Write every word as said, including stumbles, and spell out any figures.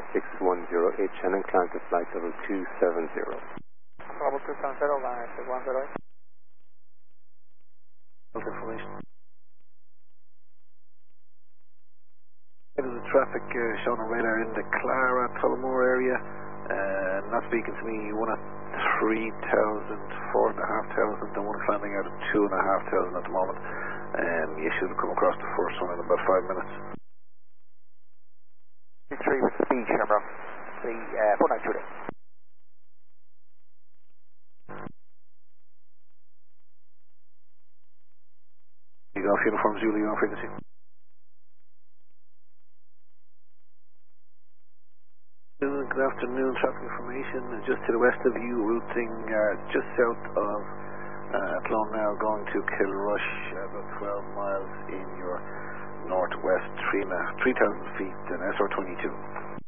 six one zero eight, Shannon, climb to flight level two seven zero. Level two seven zero, line six one zero eight. Information. There's a traffic uh, shown on radar in the Clara Tullamore area. Uh, not speaking to me, one at three thousand, four and a half thousand, and one climbing out at two and a half thousand at the moment. Um, you should have come across the first one in about five minutes. three with speed, Shamrock. The uh, four nine two there. You go off uniform Zulu on frequency. Good afternoon, traffic information. Just to the west of you, routing uh, just south of uh, Clonmel, going to Kilrush, about twelve miles in your northwest, three thousand feet, and S R twenty-two.